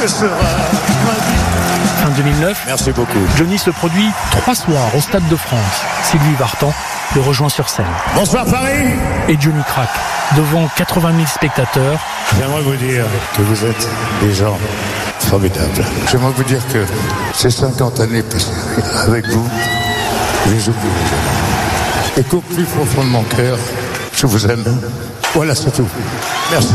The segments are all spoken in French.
que sera ma vie. Fin 2009, Merci beaucoup. Johnny se produit 3 soirs au Stade de France. Sylvie Vartan le rejoint sur scène. Bonsoir Paris. Et Johnny craque devant 80 000 spectateurs. J'aimerais vous dire que vous êtes des gens formidables. J'aimerais vous dire que ces 50 années passées avec vous, je les oublie jamais. Et qu'au plus profond de mon cœur, je vous aime. Voilà, c'est tout. Merci.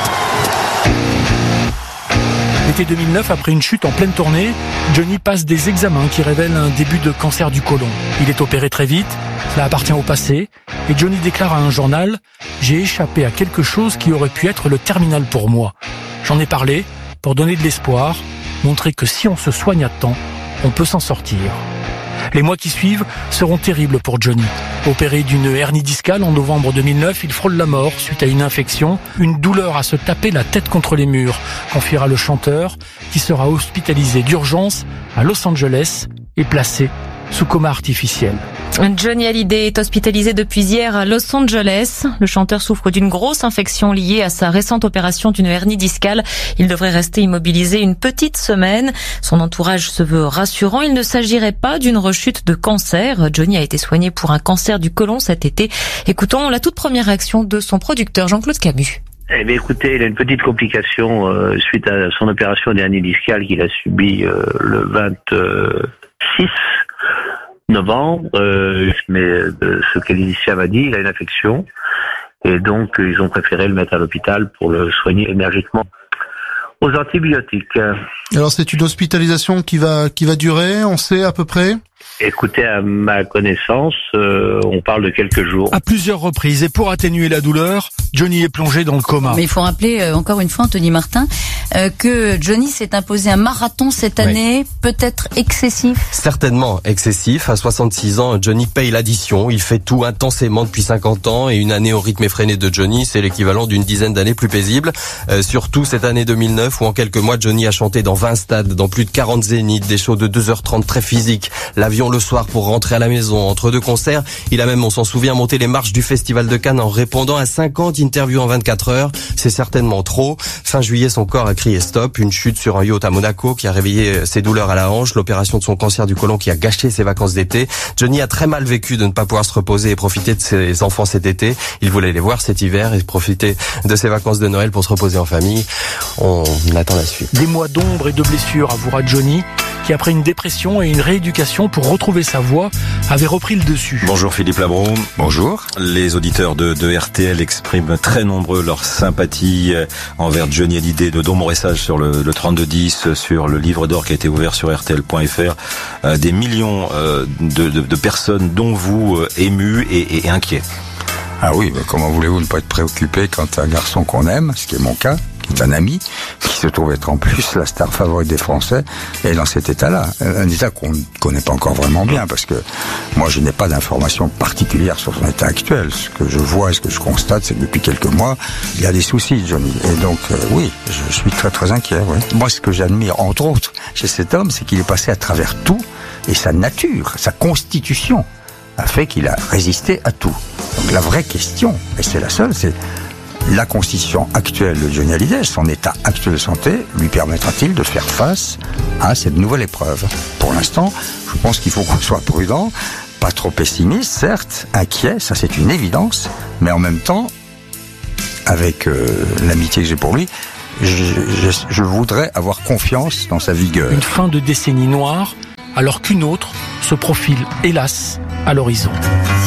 L'été 2009, après une chute en pleine tournée, Johnny passe des examens qui révèlent un début de cancer du côlon. Il est opéré très vite, cela appartient au passé, et Johnny déclare à un journal « J'ai échappé à quelque chose qui aurait pu être le terminal pour moi. J'en ai parlé pour donner de l'espoir, montrer que si on se soigne à temps, on peut s'en sortir. » Les mois qui suivent seront terribles pour Johnny. Opéré d'une hernie discale en novembre 2009, il frôle la mort suite à une infection, une douleur à se taper la tête contre les murs, confiera le chanteur, qui sera hospitalisé d'urgence à Los Angeles et placé sous coma artificiel. Johnny Hallyday est hospitalisé depuis hier à Los Angeles. Le chanteur souffre d'une grosse infection liée à sa récente opération d'une hernie discale. Il devrait rester immobilisé une petite semaine. Son entourage se veut rassurant. Il ne s'agirait pas d'une rechute de cancer. Johnny a été soigné pour un cancer du côlon cet été. Écoutons la toute première réaction de son producteur Jean-Claude Camus. Eh bien, écoutez, il a une petite complication suite à son opération d'hernie discale qu'il a subie le 26 novembre, mais ce que l'initial m'a dit, il a une infection et donc ils ont préféré le mettre à l'hôpital pour le soigner énergiquement aux antibiotiques. Alors c'est une hospitalisation qui va durer, on sait à peu près ? Écoutez, à ma connaissance, on parle de quelques jours. À plusieurs reprises, et pour atténuer la douleur, Johnny est plongé dans le coma. Mais il faut rappeler, encore une fois, Anthony Martin, que Johnny s'est imposé un marathon cette année, peut-être excessif. Certainement excessif. À 66 ans, Johnny paye l'addition. Il fait tout intensément depuis 50 ans et une année au rythme effréné de Johnny, c'est l'équivalent d'une dizaine d'années plus paisibles. Surtout cette année 2009 où en quelques mois, Johnny a chanté dans 20 stades, dans plus de 40 zéniths, des shows de 2h30 très physiques, l'avion le soir pour rentrer à la maison, entre deux concerts. Il a même, on s'en souvient, monté les marches du Festival de Cannes en répondant à 50 interviews en 24 heures. C'est certainement trop. Fin juillet, son corps a crié stop. Une chute sur un yacht à Monaco qui a réveillé ses douleurs à la hanche. L'opération de son cancer du côlon qui a gâché ses vacances d'été. Johnny a très mal vécu de ne pas pouvoir se reposer et profiter de ses enfants cet été. Il voulait les voir cet hiver et profiter de ses vacances de Noël pour se reposer en famille. On attend la suite. Des mois d'ombre et de blessures, avouera Johnny, qui après une dépression et une rééducation pour retrouver sa voix, avait repris le dessus. Bonjour Philippe Labro. Bonjour. Les auditeurs de RTL expriment très nombreux leur sympathie envers Johnny Hallyday, de dont mon message sur le 3210, sur le livre d'or qui a été ouvert sur RTL.fr. Des millions de personnes, dont vous, émus et inquiets. Ah oui, mais comment voulez-vous ne pas être préoccupé quand un garçon qu'on aime, ce qui est mon cas, qui est un ami, qui se trouve être en plus la star favorite des Français, est dans cet état-là. Un état qu'on ne connaît pas encore vraiment bien, parce que moi je n'ai pas d'informations particulières sur son état actuel. Ce que je vois et ce que je constate, c'est que depuis quelques mois, il y a des soucis, Johnny. Et donc, oui, je suis très très inquiet. Oui. Moi, ce que j'admire, entre autres, chez cet homme, c'est qu'il est passé à travers tout, et sa nature, sa constitution, a fait qu'il a résisté à tout. Donc la vraie question, et c'est la seule, c'est la constitution actuelle de Johnny Hallyday, son état actuel de santé, lui permettra-t-il de faire face à cette nouvelle épreuve ? Pour l'instant, je pense qu'il faut qu'on soit prudent, pas trop pessimiste, certes, inquiet, ça c'est une évidence, mais en même temps, avec l'amitié que j'ai pour lui, je voudrais avoir confiance dans sa vigueur. Une fin de décennie noire, alors qu'une autre se profile, hélas, à l'horizon.